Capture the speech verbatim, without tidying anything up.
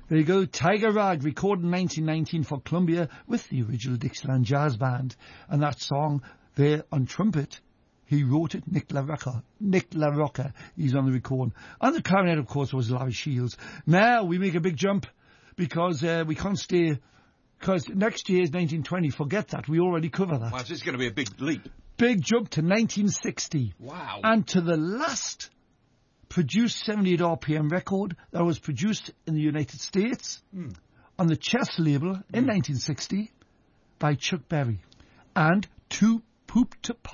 There you go, Tiger Rag, recorded in nineteen nineteen for Columbia with the original Dixieland Jazz Band. And that song there on trumpet, he wrote it, Nick LaRocca. Nick LaRocca, he's on the recording. And the clarinet, of course, was Larry Shields. Now we make a big jump because uh, we can't stay, because next year is nineteen twenty. Forget that, we already cover that. Wow, this is going to be a big leap. Big jump to nineteen sixty. Wow. And to the last produced seventy-eight R P M record that was produced in the United States mm. on the Chess label in mm. nineteen sixty by Chuck Berry. And Two Poop to Pop.